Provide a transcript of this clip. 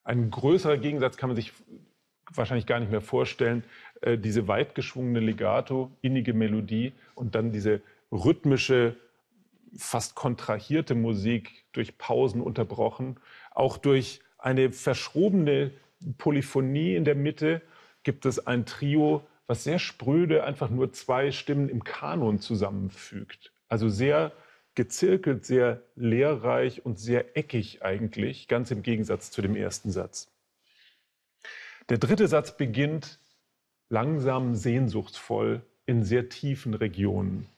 Ein größerer Gegensatz kann man sich wahrscheinlich gar nicht mehr vorstellen. Diese weit geschwungene Legato, innige Melodie und dann diese rhythmische, fast kontrahierte Musik durch Pausen unterbrochen. Auch durch eine verschrobene Polyphonie in der Mitte gibt es ein Trio, was sehr spröde einfach nur zwei Stimmen im Kanon zusammenfügt. Also sehr gezirkelt, sehr lehrreich und sehr eckig eigentlich, ganz im Gegensatz zu dem ersten Satz. Der dritte Satz beginnt langsam sehnsuchtsvoll in sehr tiefen Regionen.